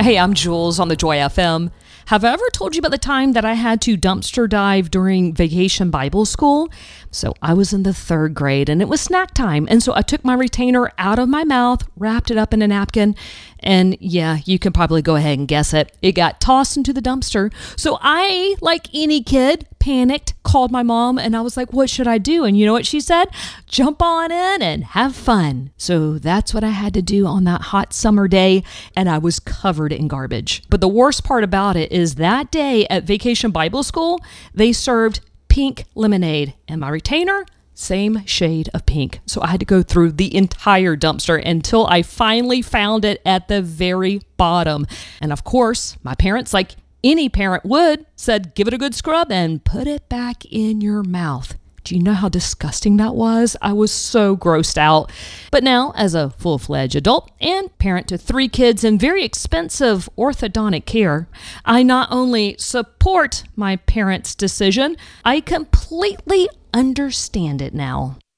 Hey, I'm Jules on the Joy FM. Have I ever told you about the time that I had to dumpster dive during vacation Bible school? So I was in the 3rd grade and it was snack time. And so I took my retainer out of my mouth, wrapped it up in a napkin, and yeah, you can probably go ahead and guess it. It got tossed into the dumpster. So I, like any kid, panicked, called my mom, and I was like, what should I do? And you know what she said? Jump on in and have fun. So that's what I had to do on that hot summer day, and I was covered in garbage. But the worst part about it is that day at Vacation Bible School, they served pink lemonade, and my retainer, same shade of pink. So I had to go through the entire dumpster until I finally found it at the very bottom. And of course, my parents, like any parent would, said, give it a good scrub and put it back in your mouth. Do you know how disgusting that was? I was so grossed out. But now, as a full-fledged adult and parent to 3 kids in very expensive orthodontic care, I not only support my parents' decision, I completely understand it now.